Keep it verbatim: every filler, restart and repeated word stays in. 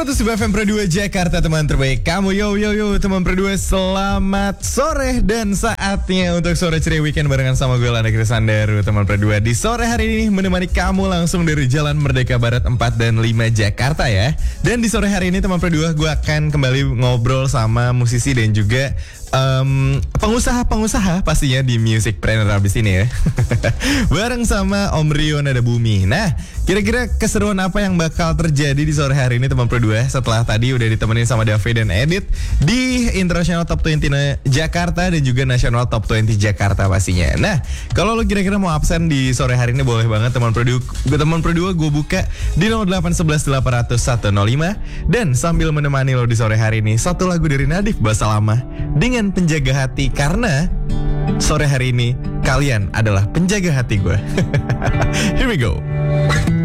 Satu F M Pro dua Jakarta, teman terbaik kamu. Yo yo yo teman Pro dua, selamat sore dan saatnya untuk sore ceria weekend barengan sama gue Landa Krisandaru. Teman Pro dua di sore hari ini menemani kamu langsung dari Jalan Merdeka Barat empat dan lima Jakarta ya. Dan di sore hari ini teman Pro dua, gue akan kembali ngobrol sama musisi dan juga Um, pengusaha-pengusaha pastinya di Musicpreneur abis ini ya. Bareng sama Om Rio Nada Bumi. Nah, kira-kira keseruan apa yang bakal terjadi di sore hari ini teman Pro dua, setelah tadi udah ditemenin sama David dan Edit di International Top dua puluh Jakarta dan juga National Top dua puluh Jakarta pastinya. Nah, kalau lo kira-kira mau absen di sore hari ini boleh banget teman Pro dua. Teman Pro dua gue buka di nol delapan satu satu delapan nol nol satu nol lima. Dan sambil menemani lo di sore hari ini, satu lagu dari Nadif Bahasa Lama dengan Penjaga Hati, karena sore hari ini kalian adalah penjaga hati gue. Here we go.